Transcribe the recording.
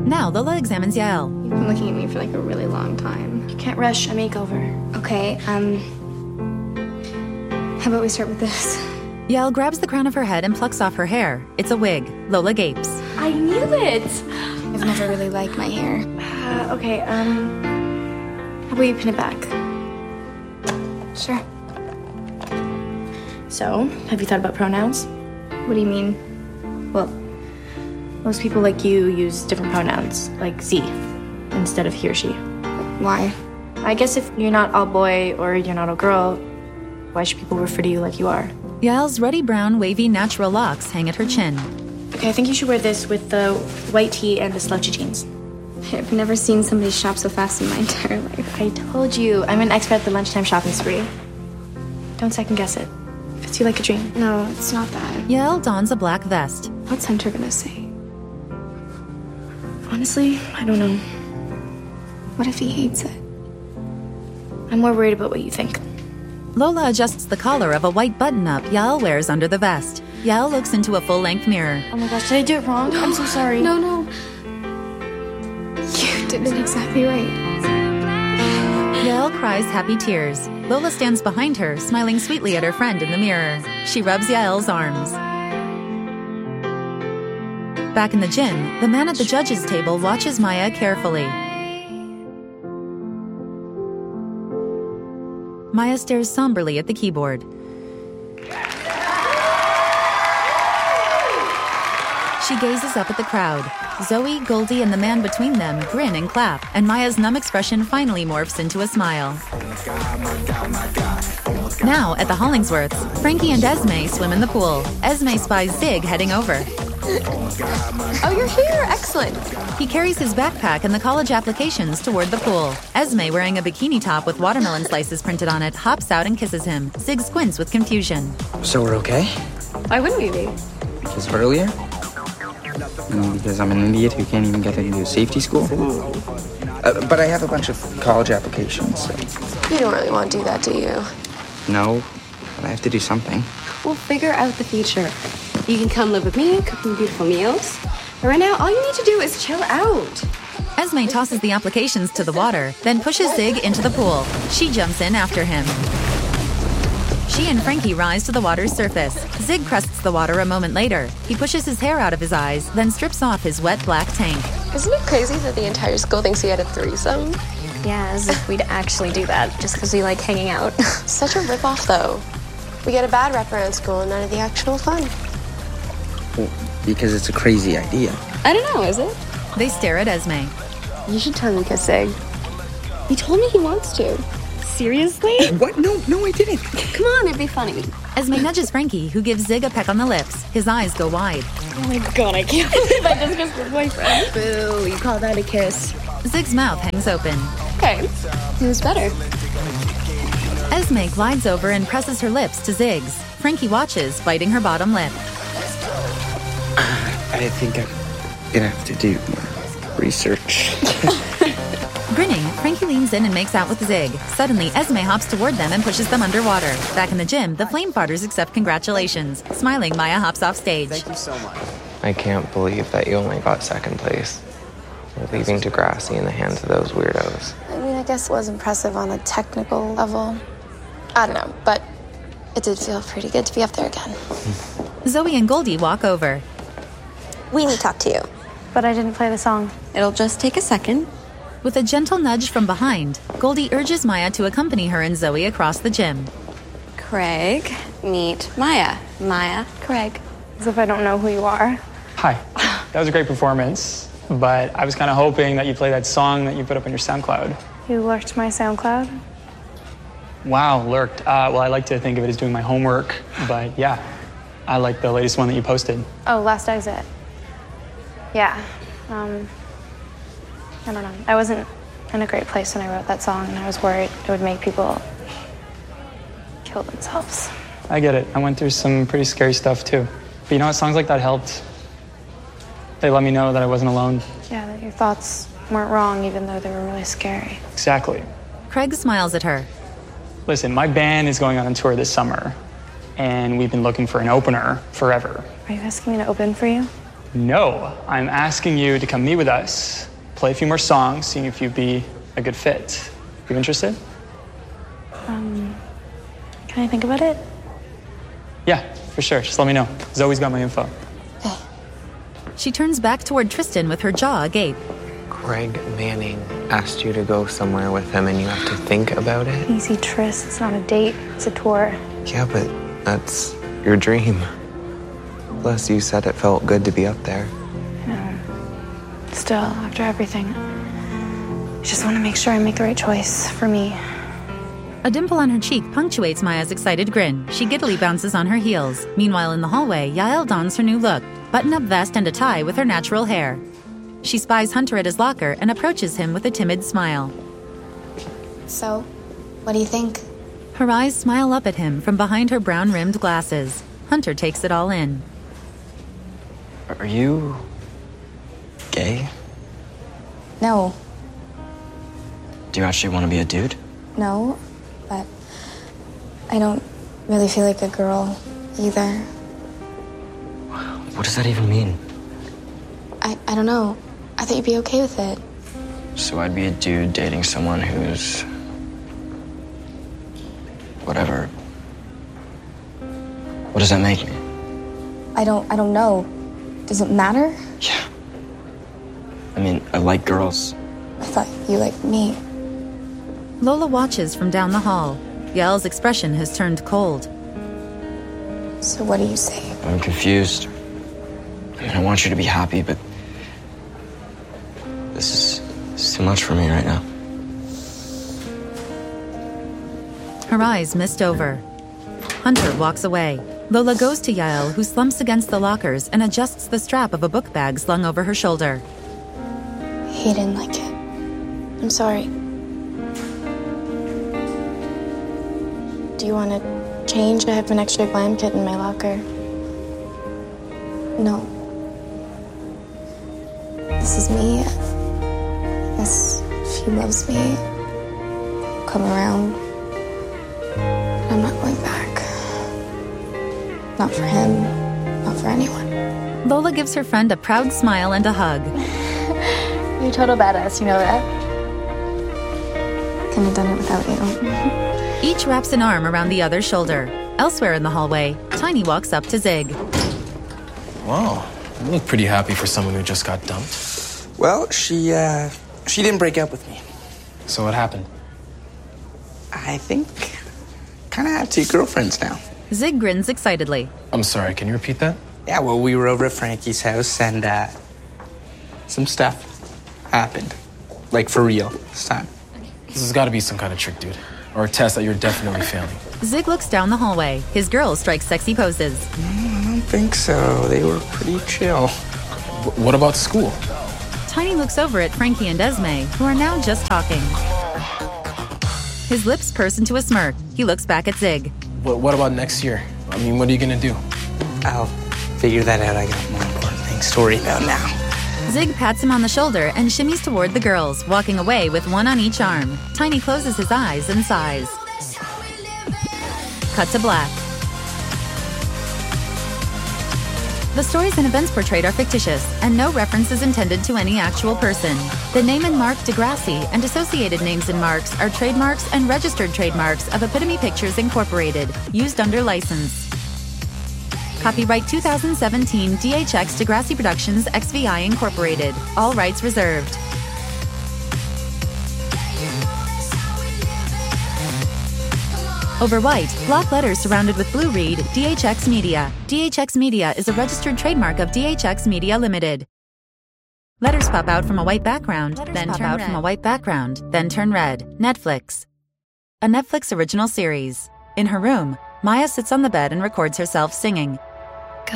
Now Lola examines Yael. You've been looking at me for like a really long time. You can't rush a makeover. Okay, how about we start with this? Yael grabs the crown of her head and plucks off her hair. It's a wig. Lola gapes. I knew it! I've never really liked my hair. Okay, how about you pin it back? Sure. So, have you thought about pronouns? What do you mean? Well, most people like you use different pronouns, like Z, instead of he or she. Why? I guess if you're not all boy or you're not all girl, why should people refer to you like you are? Yael's ruddy brown, wavy, natural locks hang at her chin. Okay, I think you should wear this with the white tee and the slouchy jeans. I've never seen somebody shop so fast in my entire life. I told you, I'm an expert at the lunchtime shopping spree. Don't second guess it. Fits you like a dream. No, it's not that. Yael dons a black vest. What's Hunter gonna say? Honestly, I don't know. What if he hates it? I'm more worried about what you think. Lola adjusts the collar of a white button-up Yael wears under the vest. Yael looks into a full-length mirror. Oh my gosh, did I do it wrong? I'm so sorry. No. You did it exactly right. Yael cries happy tears. Lola stands behind her, smiling sweetly at her friend in the mirror. She rubs Yael's arms. Back in the gym, the man at the judges' table watches Maya carefully. Maya stares somberly at the keyboard. She gazes up at the crowd. Zoe, Goldie, and the man between them grin and clap, and Maya's numb expression finally morphs into a smile. Now, at the Hollingsworths, Frankie and Esme swim in the pool. Esme spies Zig heading over. Oh, you're here. Excellent. He carries his backpack and the college applications toward the pool. Esme, wearing a bikini top with watermelon slices printed on it, hops out and kisses him. Zig squints with confusion. So we're okay? Why wouldn't we be? Because earlier? Because I'm an idiot who can't even get into safety school? But I have a bunch of college applications, so. You don't really want to do that, do you? No, but I have to do something. We'll figure out the future. You can come live with me, cook me beautiful meals. But right now, all you need to do is chill out. Esme tosses the applications to the water, then pushes Zig into the pool. She jumps in after him. She and Frankie rise to the water's surface. Zig crests the water a moment later. He pushes his hair out of his eyes, then strips off his wet black tank. Isn't it crazy that the entire school thinks we had a threesome? Yeah, as if we'd actually do that just because we like hanging out. Such a ripoff, though. We get a bad rep around school and none of the actual fun. Well, because it's a crazy idea. I don't know, is it? They stare at Esme. You should totally kiss Zig. He told me he wants to. Seriously? What? No, I didn't. Come on, it'd be funny. Esme nudges Frankie, who gives Zig a peck on the lips. His eyes go wide. Oh my god, I can't believe I just kissed your boyfriend. Boo, you call that a kiss? Zig's mouth hangs open. Okay, who's better? Esme glides over and presses her lips to Zig's. Frankie watches, biting her bottom lip. I think I'm gonna have to do more research. Grinning, Frankie leans in and makes out with Zig. Suddenly, Esme hops toward them and pushes them underwater. Back in the gym, the flame farters accept congratulations. Smiling, Maya hops off stage. Thank you so much. I can't believe that you only got second place. You're leaving Degrassi in the hands of those weirdos. I mean, I guess it was impressive on a technical level. I don't know, but it did feel pretty good to be up there again. Zoe and Goldie walk over. We need to talk to you. But I didn't play the song. It'll just take a second. With a gentle nudge from behind, Goldie urges Maya to accompany her and Zoe across the gym. Craig, meet Maya. Maya, Craig. As if I don't know who you are. Hi. That was a great performance, but I was kind of hoping that you'd play that song that you put up on your SoundCloud. You lurked my SoundCloud? Wow, lurked. Well, I like to think of it as doing my homework, but yeah, I like the latest one that you posted. Oh, Last Exit. Yeah. I don't know. I wasn't in a great place when I wrote that song, and I was worried it would make people kill themselves. I get it. I went through some pretty scary stuff too. But you know what? Songs like that helped. They let me know that I wasn't alone. Yeah, that your thoughts weren't wrong, even though they were really scary. Exactly. Craig smiles at her. Listen, my band is going on a tour this summer, and we've been looking for an opener forever. Are you asking me to open for you? No, I'm asking you to come meet with us, play a few more songs, seeing if you'd be a good fit. You interested? Can I think about it? Yeah, for sure. Just let me know. Zoe's got my info. Okay. She turns back toward Tristan with her jaw agape. Greg Manning asked you to go somewhere with him and you have to think about it? Easy, Tris. It's not a date. It's a tour. Yeah, but that's your dream. Plus, you said it felt good to be up there. Still, after everything, I just want to make sure I make the right choice for me. A dimple on her cheek punctuates Maya's excited grin. She giddily bounces on her heels. Meanwhile, in the hallway, Yael dons her new look, button-up vest and a tie with her natural hair. She spies Hunter at his locker and approaches him with a timid smile. So, what do you think? Her eyes smile up at him from behind her brown-rimmed glasses. Hunter takes it all in. Are you gay? No. Do you actually want to be a dude? No, but I don't really feel like a girl either. What does that even mean? I don't know. I thought you'd be okay with it. So I'd be a dude dating someone who's... whatever. What does that make me? I don't know. Does it matter? Yeah. I mean, I like girls. I thought you liked me. Lola watches from down the hall. Yael's expression has turned cold. So what do you say? I'm confused. I mean, I want you to be happy, but... This is too much for me right now. Her eyes mist over. Hunter walks away. Lola goes to Yael, who slumps against the lockers and adjusts the strap of a book bag slung over her shoulder. He didn't like it. I'm sorry. Do you want to change? I have an extra blanket in my locker. No. This is me. I guess if he loves me, he'll come around. I'm not going back. Not for him, not for anyone. Lola gives her friend a proud smile and a hug. You're a total badass, you know that? Couldn't have done it without you. Each wraps an arm around the other's shoulder. Elsewhere in the hallway, Tiny walks up to Zig. Wow, you look pretty happy for someone who just got dumped. Well, she didn't break up with me. So what happened? I think kind of have two girlfriends now. Zig grins excitedly. I'm sorry, can you repeat that? Yeah, well, we were over at Frankie's house and some stuff happened. Like, for real, this time. This has got to be some kind of trick, dude. Or a test that you're definitely failing. Zig looks down the hallway. His girls strike sexy poses. I don't think so. They were pretty chill. What about school? Tiny looks over at Frankie and Esme, who are now just talking. His lips purse into a smirk. He looks back at Zig. What about next year? I mean, what are you going to do? I'll figure that out. I got more important things to worry about now. Zig pats him on the shoulder and shimmies toward the girls, walking away with one on each arm. Tiny closes his eyes and sighs. Cut to black. The stories and events portrayed are fictitious, and no reference is intended to any actual person. The name and mark Degrassi and associated names and marks are trademarks and registered trademarks of Epitome Pictures Incorporated, used under license. Copyright 2017 DHX Degrassi Productions XVI Incorporated. All rights reserved. Over white, block letters surrounded with blue read DHX Media. DHX Media is a registered trademark of DHX Media Limited. Letters pop out from a white background, then turn red. Netflix. A Netflix original series. In her room, Maya sits on the bed and records herself singing.